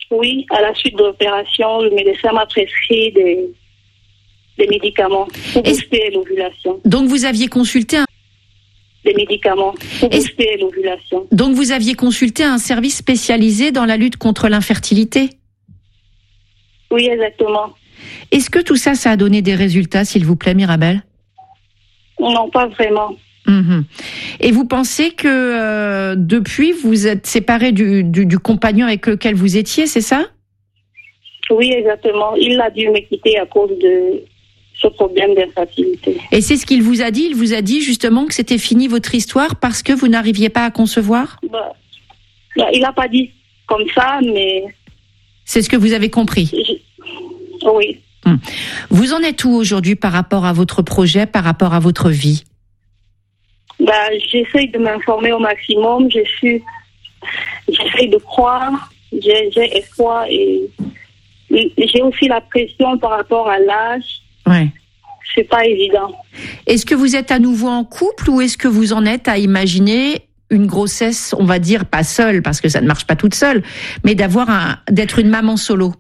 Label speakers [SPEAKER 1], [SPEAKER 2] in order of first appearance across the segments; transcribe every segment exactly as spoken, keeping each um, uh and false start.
[SPEAKER 1] Oui, à la suite de l'opération, le médecin m'a prescrit des, des médicaments pour
[SPEAKER 2] Est-ce...
[SPEAKER 1] booster l'ovulation.
[SPEAKER 2] Donc vous aviez consulté un...
[SPEAKER 1] Des médicaments pour
[SPEAKER 2] Est-ce...
[SPEAKER 1] booster l'ovulation.
[SPEAKER 2] Donc vous aviez consulté un service spécialisé dans la lutte contre l'infertilité?
[SPEAKER 1] Oui, exactement.
[SPEAKER 2] Est-ce que tout ça, ça a donné des résultats, s'il vous plaît, Mirabel?
[SPEAKER 1] Non, pas vraiment.
[SPEAKER 2] Mmh. Et vous pensez que euh, depuis, vous êtes séparé du, du, du compagnon avec lequel vous étiez, c'est ça?
[SPEAKER 1] Oui, exactement. Il a dû me quitter à cause de ce problème d'infertilité.
[SPEAKER 2] Et c'est ce qu'il vous a dit? Il vous a dit justement que c'était fini votre histoire parce que vous n'arriviez pas à concevoir?
[SPEAKER 1] Bah, bah, il n'a pas dit comme ça, mais...
[SPEAKER 2] C'est ce que vous avez compris?
[SPEAKER 1] Je... Oui.
[SPEAKER 2] Mmh. Vous en êtes où aujourd'hui par rapport à votre projet, par rapport à votre vie?
[SPEAKER 1] Bah, j'essaie de m'informer au maximum. Je suis, j'essaie de croire. J'ai, j'ai espoir et j'ai aussi la pression par rapport à l'âge.
[SPEAKER 2] Ouais.
[SPEAKER 1] C'est pas évident.
[SPEAKER 2] Est-ce que vous êtes à nouveau en couple ou est-ce que vous en êtes à imaginer une grossesse, on va dire pas seule parce que ça ne marche pas toute seule, mais d'avoir un, d'être une maman solo?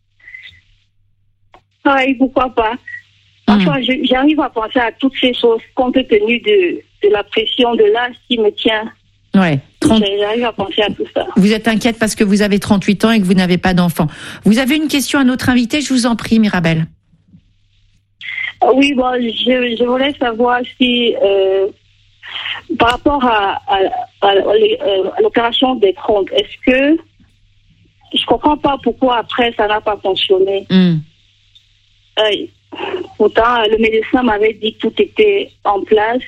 [SPEAKER 1] Oui, pourquoi pas. Enfin, mmh. j'arrive à penser à toutes ces choses compte tenu de, de la pression de l'âge qui me tient.
[SPEAKER 2] Ouais. trente...
[SPEAKER 1] J'arrive à penser à tout ça.
[SPEAKER 2] Vous êtes inquiète parce que vous avez trente-huit ans et que vous n'avez pas d'enfant. Vous avez une question à notre invité, je vous en prie, Mirabel.
[SPEAKER 1] Oui, bon, je, je voulais savoir si, euh, par rapport à, à, à, à l'opération des trompes, est-ce que je comprends pas pourquoi après ça n'a pas fonctionné.
[SPEAKER 2] Mmh.
[SPEAKER 1] Euh, Pourtant, le médecin m'avait dit que tout était en place,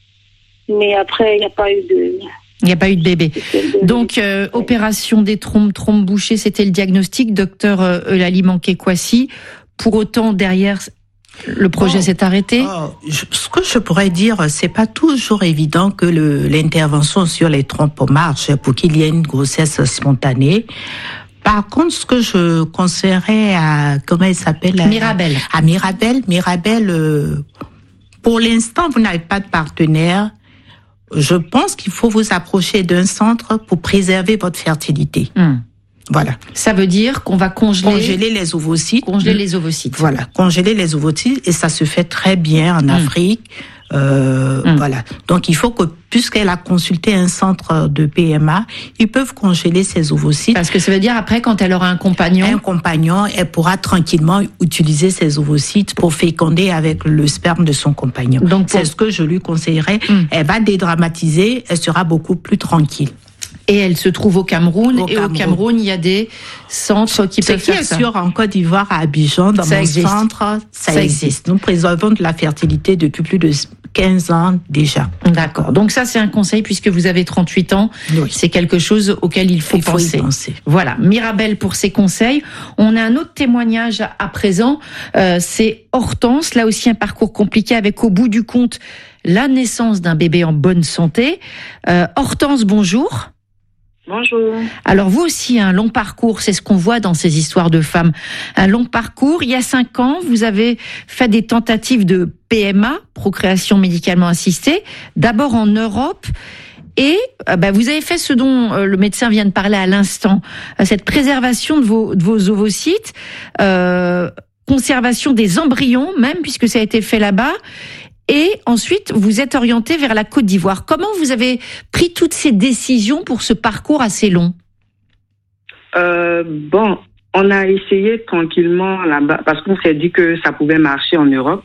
[SPEAKER 1] mais après, il n'y a pas eu de...
[SPEAKER 2] Il n'y a pas eu de bébé. Donc, euh, oui. Opération des trompes, trompes bouchées, c'était le diagnostic, docteur euh, Eulalie Manquet-Kouassi. Pour autant, derrière, le projet oh, s'est arrêté.
[SPEAKER 3] Oh, je, ce que je pourrais dire, c'est pas toujours évident que le, l'intervention sur les trompes marche pour qu'il y ait une grossesse spontanée. Par contre, ce que je conseillerais à, comment elle s'appelle?
[SPEAKER 2] Mirabel.
[SPEAKER 3] À Mirabel. Mirabel, euh, pour l'instant, vous n'avez pas de partenaire. Je pense qu'il faut vous approcher d'un centre pour préserver votre fertilité.
[SPEAKER 2] Hum.
[SPEAKER 3] Voilà.
[SPEAKER 2] Ça veut dire qu'on va congeler...
[SPEAKER 3] Congeler les ovocytes.
[SPEAKER 2] Congeler les ovocytes.
[SPEAKER 3] Voilà. Congeler les ovocytes et ça se fait très bien en hum. Afrique. Euh, hum. Voilà. Donc, il faut que, puisqu'elle a consulté un centre de P M A, ils peuvent congeler ses ovocytes.
[SPEAKER 2] Parce que ça veut dire, après, quand elle aura un compagnon...
[SPEAKER 3] Un compagnon, elle pourra tranquillement utiliser ses ovocytes pour féconder avec le sperme de son compagnon. Donc, pour... c'est ce que je lui conseillerais. Hum. Elle va dédramatiser, elle sera beaucoup plus tranquille.
[SPEAKER 2] Et elle se trouve au Cameroun.
[SPEAKER 3] Au
[SPEAKER 2] et
[SPEAKER 3] Cameroun.
[SPEAKER 2] Au Cameroun, il y a des centres qui
[SPEAKER 3] Ce
[SPEAKER 2] peuvent
[SPEAKER 3] qui
[SPEAKER 2] faire
[SPEAKER 3] est
[SPEAKER 2] ça.
[SPEAKER 3] sûr, en Côte d'Ivoire, à Abidjan, dans
[SPEAKER 2] ça
[SPEAKER 3] mon
[SPEAKER 2] existe.
[SPEAKER 3] centre, ça,
[SPEAKER 2] ça
[SPEAKER 3] existe.
[SPEAKER 2] existe.
[SPEAKER 3] Nous préservons de la fertilité depuis plus de quinze ans déjà.
[SPEAKER 2] D'accord. Donc ça, c'est un conseil puisque vous avez trente-huit ans.
[SPEAKER 3] Oui.
[SPEAKER 2] C'est quelque chose auquel il faut,
[SPEAKER 3] il faut
[SPEAKER 2] penser.
[SPEAKER 3] y penser.
[SPEAKER 2] Voilà. Mirabel pour ses conseils. On a un autre témoignage à présent. Euh, c'est Hortense. Là aussi, un parcours compliqué avec au bout du compte la naissance d'un bébé en bonne santé. Euh, Hortense, bonjour.
[SPEAKER 4] Bonjour.
[SPEAKER 2] Alors vous aussi, un long parcours, c'est ce qu'on voit dans ces histoires de femmes. Un long parcours. Il y a cinq ans, vous avez fait des tentatives de P M A, procréation médicalement assistée, d'abord en Europe. Et euh, bah, vous avez fait ce dont euh, le médecin vient de parler à l'instant, euh, cette préservation de vos, de vos ovocytes, euh, conservation des embryons même, puisque ça a été fait là-bas. Et ensuite, vous êtes orienté vers la Côte d'Ivoire. Comment vous avez pris toutes ces décisions pour ce parcours assez long?
[SPEAKER 4] euh, Bon, on a essayé tranquillement là-bas parce qu'on s'est dit que ça pouvait marcher en Europe.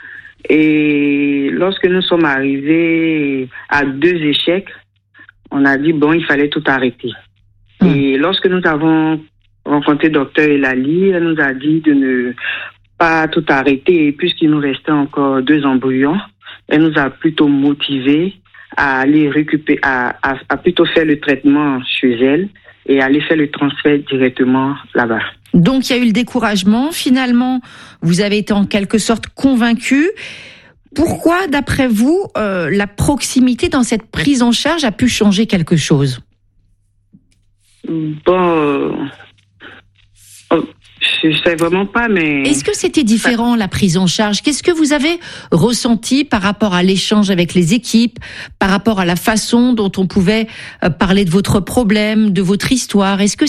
[SPEAKER 4] Et lorsque nous sommes arrivés à deux échecs, on a dit, bon, il fallait tout arrêter. Mmh. Et lorsque nous avons rencontré docteur Eulalie, elle nous a dit de ne pas tout arrêter, et puisqu'il nous restait encore deux embryons, elle nous a plutôt motivés à aller récupérer, à, à, à plutôt faire le traitement chez elle et aller faire le transfert directement là-bas.
[SPEAKER 2] Donc il y a eu le découragement. Finalement, vous avez été en quelque sorte convaincu. Pourquoi, d'après vous, euh, la proximité dans cette prise en charge a pu changer quelque chose?
[SPEAKER 4] Bon, euh, je sais vraiment pas, mais...
[SPEAKER 2] Est-ce que c'était différent, la prise en charge? Qu'est-ce que vous avez ressenti par rapport à l'échange avec les équipes, par rapport à la façon dont on pouvait parler de votre problème, de votre histoire? Est-ce que